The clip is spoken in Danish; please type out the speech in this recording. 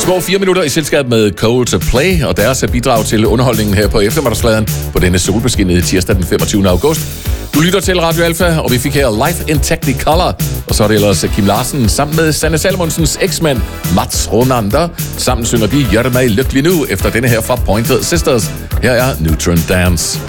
små 4 minutter i selskab med Cold to Play og deres bidrag til underholdningen her på eftermiddagsfladen på denne solbeskinnede tirsdag den 25. august. Du lytter til Radio Alfa, og vi fik her Life in Technicolor, og så er det ellers Kim Larsen sammen med Sanne Salmonsens eksmand Mats Ronander. Sammen synger de Gør mig lykkelig nu efter denne her fra Pointer Sisters. Her er Neutron Dance.